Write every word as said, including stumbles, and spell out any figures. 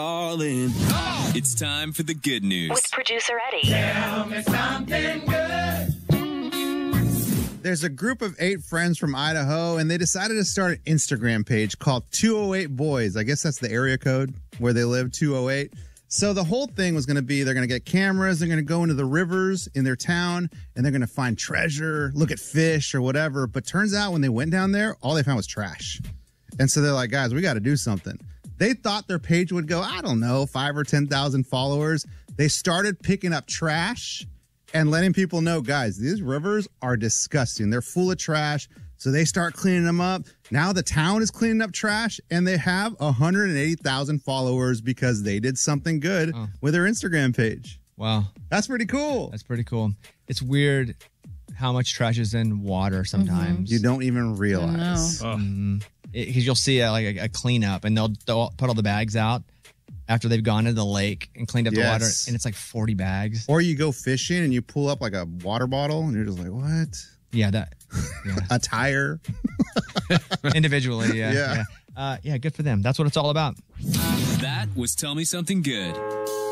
All in. It's time for the good news. With producer Eddie. Tell me something good. There's a group of eight friends from Idaho, and they decided to start an Instagram page called two oh eight Boys. I guess that's the area code where they live, two oh eight. So the whole thing was going to be they're going to get cameras, they're going to go into the rivers in their town, and they're going to find treasure, look at fish or whatever. But turns out when they went down there, all they found was trash. And so they're like, guys, we got to do something. They thought their page would go, I don't know, five or ten thousand followers. They started picking up trash and letting people know, guys, these rivers are disgusting. They're full of trash. So they start cleaning them up. Now the town is cleaning up trash, and they have one hundred eighty thousand followers because they did something good oh. with their Instagram page. Wow. That's pretty cool. That's pretty cool. It's weird how much trash is in water sometimes. Mm-hmm. You don't even realize. Because mm-hmm. you'll see a, like a, a cleanup, and they'll, they'll put all the bags out after they've gone into the lake and cleaned up yes. the water, and it's like forty bags. Or you go fishing and you pull up like a water bottle, and you're just like, what? Yeah, that. Yeah. A tire. Individually, yeah. Yeah. Yeah. Uh, yeah, good for them. That's what it's all about. That was Tell Me Something Good.